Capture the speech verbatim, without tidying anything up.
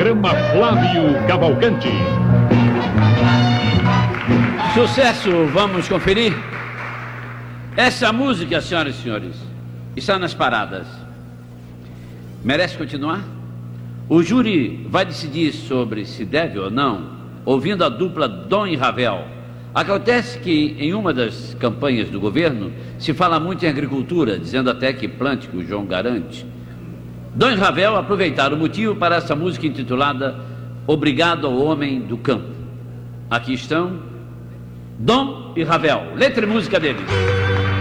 programa Flávio Cavalcante. Sucesso, vamos conferir? Essa música, senhoras e senhores, está nas paradas. Merece continuar? O júri vai decidir sobre se deve ou não, ouvindo a dupla Dom e Ravel. Acontece que em uma das campanhas do governo se fala muito em agricultura, dizendo até que plante que o João garante. Dom e Ravel aproveitaram o motivo para essa música intitulada Obrigado ao Homem do Campo. Aqui estão Dom e Ravel, letra e música deles.